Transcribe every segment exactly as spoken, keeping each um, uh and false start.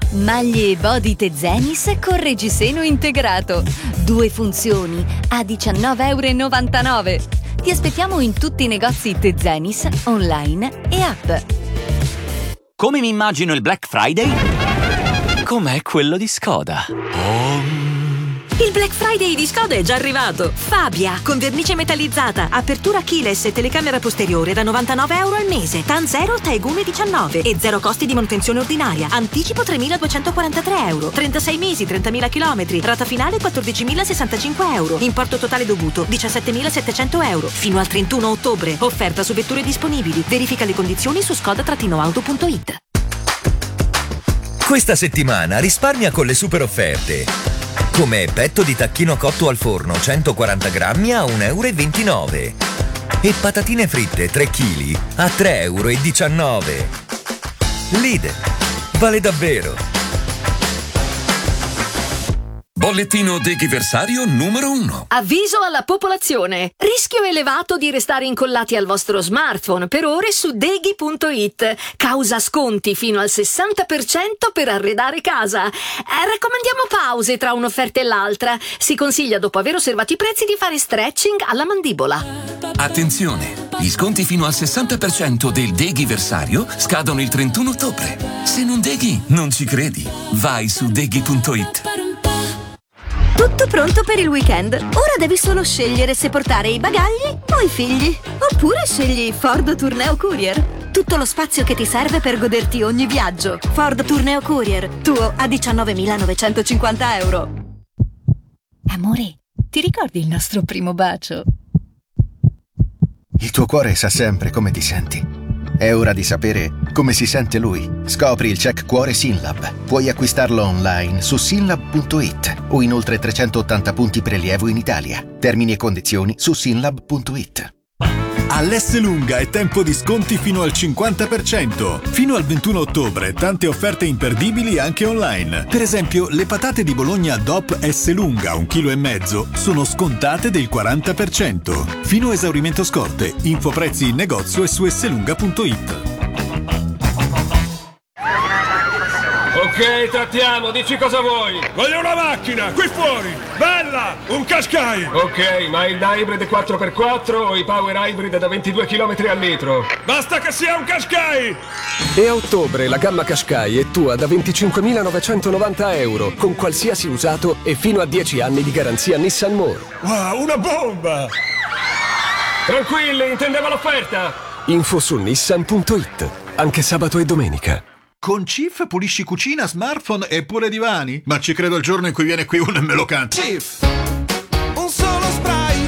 Maglie e body Tezenis con reggiseno integrato. Due funzioni a diciannove e novantanove euro. Ti aspettiamo in tutti i negozi Tezenis, online e app. Come mi immagino il Black Friday? Com'è quello di Skoda. Oh. Il Black Friday di Skoda è già arrivato. Fabia, con vernice metallizzata, apertura keyless e telecamera posteriore da novantanove euro al mese. TAN zero, Taegumi diciannove e zero costi di manutenzione ordinaria. Anticipo tremiladuecentoquarantatré euro. trentasei mesi, trentamila chilometri. Rata finale quattordicimilasessantacinque euro. Importo totale dovuto diciassettemilasettecento euro. Fino al trentuno ottobre. Offerta su vetture disponibili. Verifica le condizioni su skoda auto punto it. Questa settimana risparmia con le super offerte. Come petto di tacchino cotto al forno centoquaranta grammi a un euro e ventinove e patatine fritte tre chili a tre euro e diciannove. Lidl, vale davvero. Bollettino deghiversario numero uno. Avviso alla popolazione. Rischio elevato di restare incollati al vostro smartphone per ore su deghi punto it. Causa sconti fino al sessanta per cento per arredare casa. Eh, raccomandiamo pause tra un'offerta e l'altra. Si consiglia, dopo aver osservato i prezzi, di fare stretching alla mandibola. Attenzione! Gli sconti fino al sessanta per cento del deghiversario scadono il trentuno ottobre. Se non deghi, non ci credi. Vai su deghi punto it. Tutto pronto per il weekend. Ora devi solo scegliere se portare i bagagli o i figli. Oppure scegli Ford Tourneo Courier. Tutto lo spazio che ti serve per goderti ogni viaggio. Ford Tourneo Courier, tuo a diciannovemilanovecentocinquanta euro. Amore, ti ricordi il nostro primo bacio? Il tuo cuore sa sempre come ti senti. È ora di sapere come si sente lui. Scopri il check cuore Synlab. Puoi acquistarlo online su synlab punto it o in oltre trecentottanta punti prelievo in Italia. Termini e condizioni su synlab punto it. All'Esselunga è tempo di sconti fino al cinquanta per cento. Fino al ventuno ottobre tante offerte imperdibili anche online. Per esempio, le patate di Bologna D O P Esselunga un chilo e mezzo sono scontate del quaranta per cento. Fino a esaurimento scorte. Info prezzi in negozio e su esselunga punto it. Ok, trattiamo, dici cosa vuoi. Voglio una macchina, qui fuori, bella, un Qashqai. Ok, ma il hybrid quattro per quattro o i power hybrid da ventidue chilometri al litro? Basta che sia un Qashqai. E a ottobre la gamma Qashqai è tua da venticinquemilanovancentonovanta euro, con qualsiasi usato e fino a dieci anni di garanzia Nissan More. Wow, una bomba. Tranquilli, intendevo l'offerta. Info su nissan punto it, anche sabato e domenica. Con Cif pulisci cucina, smartphone e pure divani? Ma ci credo il giorno in cui viene qui uno e me lo canta. Cif, un solo spray.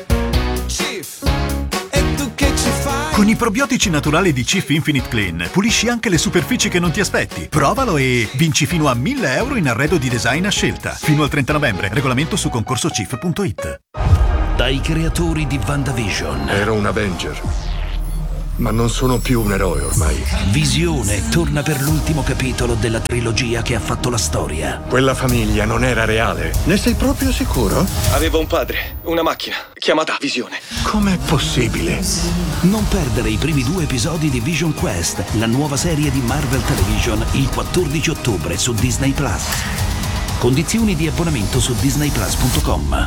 Cif, e tu che ci fai? Con i probiotici naturali di Cif Infinite Clean pulisci anche le superfici che non ti aspetti. Provalo e vinci fino a mille euro in arredo di design a scelta. Fino al trenta novembre. Regolamento su concorso cif punto it. Dai creatori di WandaVision. Ero un Avenger, ma non sono più un eroe ormai. Visione torna per l'ultimo capitolo della trilogia che ha fatto la storia. Quella famiglia non era reale. Ne sei proprio sicuro? Avevo un padre, una macchina, chiamata Visione. Com'è possibile? Non perdere i primi due episodi di Vision Quest, la nuova serie di Marvel Television, il quattordici ottobre su Disney Plus. Condizioni di abbonamento su disney plus punto com.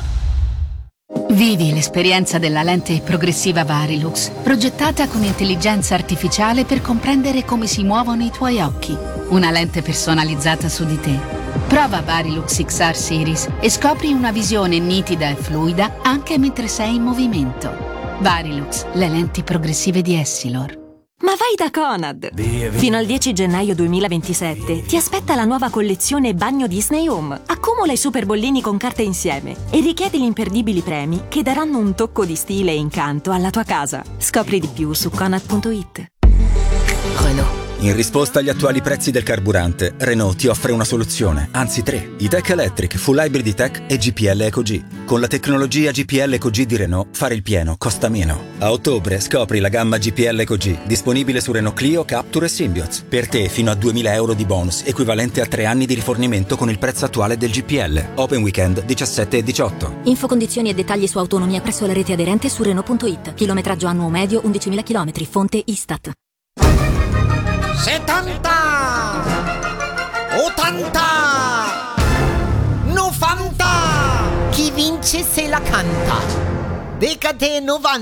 Vivi l'esperienza della lente progressiva Varilux, progettata con intelligenza artificiale per comprendere come si muovono i tuoi occhi. Una lente personalizzata su di te. Prova Varilux X R Series e scopri una visione nitida e fluida anche mentre sei in movimento. Varilux, le lenti progressive di Essilor. Ma vai da Conad! Via, via. Fino al dieci gennaio duemilaventisette ti aspetta la nuova collezione Bagno Disney Home. Accumula i super bollini con carte insieme e richiedi gli imperdibili premi che daranno un tocco di stile e incanto alla tua casa. Scopri di più su conad punto it. Renault. In risposta agli attuali prezzi del carburante, Renault ti offre una soluzione, anzi tre: E-Tech Electric, Full Hybrid E-Tech e G P L EcoG. Con la tecnologia G P L EcoG di Renault, fare il pieno costa meno. A ottobre scopri la gamma G P L EcoG, disponibile su Renault Clio, Captur e Symbioz. Per te fino a duemila euro di bonus, equivalente a tre anni di rifornimento con il prezzo attuale del G P L. Open weekend diciassette e diciotto. Info, condizioni e dettagli su autonomia presso la rete aderente su Renault punto it. Chilometraggio annuo medio undicimila chilometri. Fonte Istat. settanta, ottanta. novanta! novanta! Chi vince se la canta? Decade novanta!